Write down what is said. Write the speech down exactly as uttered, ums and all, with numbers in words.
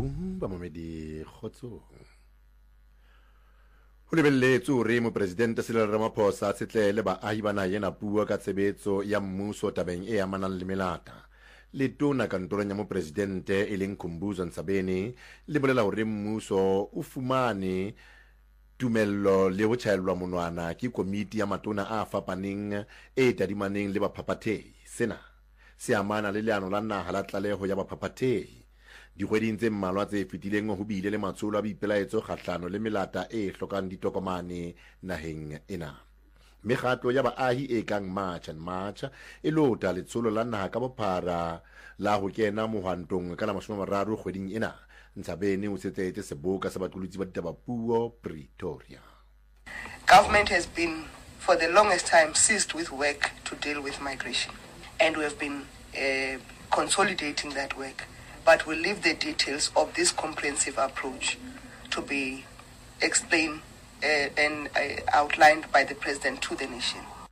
molaong ba mamedi kgotsong. Ho lebelletswe hore mopresidente Cyril Ramaphosa a tsetlele baahi ba naha ena puo ka tshebetso ya mmuso tabeng e amanang le melata. Letona kantorong ya mopresidente e leng Khumbudzo Ntshavheni le bolela hore mmuso o fumane tumello le ho tjhaellwa monwana ke komiti ya matona a fapaneng e tadimaneng le baphaphathehi. Sena se amana le leano la naha la tlaleho ya baphaphathehi. Dikgweding tse mmalwa tse fetileng ho bile le matsholo a boipelaetso kgahlano le melata e hlokang ditokomane naheng ena. Mekgatlo ya baahi e kang March and March e lota letsholo la naha ka bophara la ho kena mohwantong ka la mashome a mararo kgweding ena. Ntshavheni o setsetse seboka sa baqolotsi ba ditaba puo Pretoria. Government has been for the longest time ceased with work to deal with migration, and we have been uh, consolidating that work. But we'll leave the details of this comprehensive approach to be explained uh, and uh, outlined by the President to the nation.